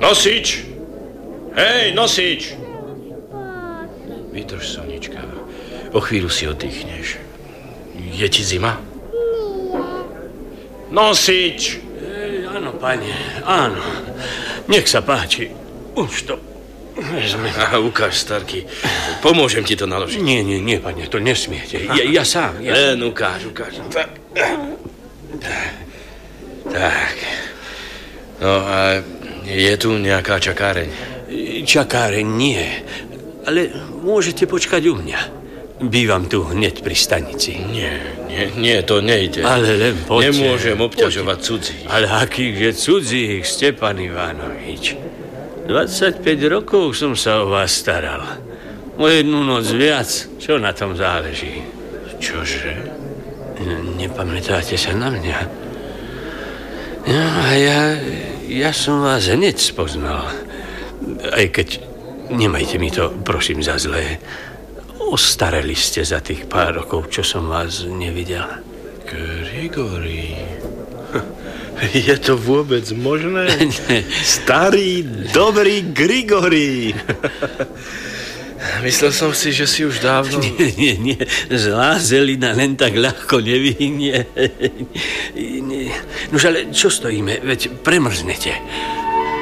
Nosič! Hej, nosič! Vydrž, Sonička. O chvíľu si oddychneš. Je ti zima? Nosič! Áno, pane, áno. Nech sa páči. Už to vezme. Ukáž, starky. Pomôžem ti to naložiť. Nie, pane, to nesmiete. Ja sám. Len ukáž. Tak. No a je tu nejaká čakáreň? Čakáreň nie, ale môžete počkať u mňa. Bývam tu hneď pri stanici. Nie, to nejde. Ale len poďte. Nemôžem obťažovať cudzích. Ale akýchže cudzích, Stepan Ivanovič? 25 rokov som sa o vás staral. O jednu noc viac, čo na tom záleží? Čože? Nepamätáte sa na mňa? No a ja som vás hneď spoznal. Aj keď, nemajte mi to, prosím, za zlé. Ostareli ste za tých pár rokov, čo som vás nevidel. Grigori. Je to vôbec možné? Starý, dobrý Grigori. Myslel som si, že si už dávno... Nie. Zlá zelina len tak ľahko nevyhynie. Nož ale čo stojíme? Veď premrznete.